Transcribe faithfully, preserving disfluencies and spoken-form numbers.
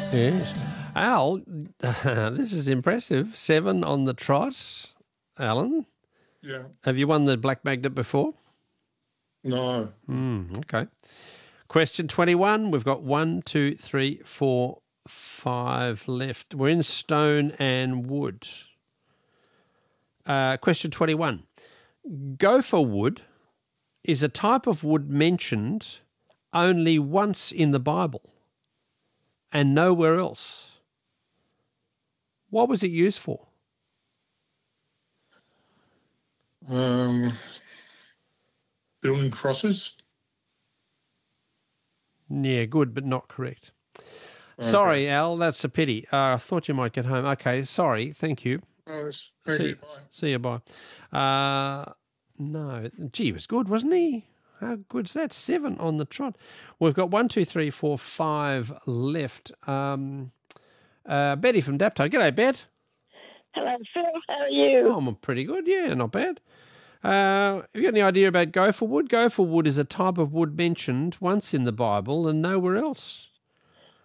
Yes. Al, this is impressive. Seven on the trot. Alan, Yeah. have you won the Black Magnet before? No. Mm, okay. Question twenty-one. We've got one, two, three, four, five left. We're in stone and wood. Uh, question twenty-one. Gopher wood is a type of wood mentioned only once in the Bible and nowhere else. What was it used for? Um, building crosses. Yeah, good, but not correct. Okay. Sorry, Al, that's a pity. Uh, I thought you might get home. Okay, sorry. Thank you. Oh, thank see, you. Bye. See you, bye. Uh, no, gee, he was good, wasn't he? How good's that? Seven on the trot. We've got one, two, three, four, five left. Um, uh, Betty from Dapto. G'day, Bet. Hello, Phil. How are you? Oh, I'm pretty good. Yeah, not bad. Uh, have you got any idea about gopher wood? Gopher wood is a type of wood mentioned once in the Bible and nowhere else.